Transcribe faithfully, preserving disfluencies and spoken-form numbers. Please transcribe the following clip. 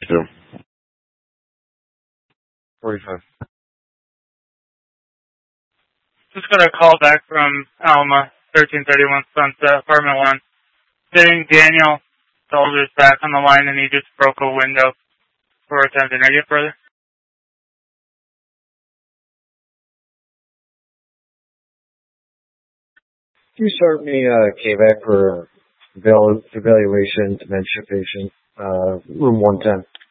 Two. forty-five. Just got a call back from Alma, thirteen thirty-one Sunset, apartment one. Saying Daniel Soldier is back on the line and he just broke a window for attempting to get further. Can you start me uh, K V A C for evalu- evaluation, dementia patient, uh, room one ten?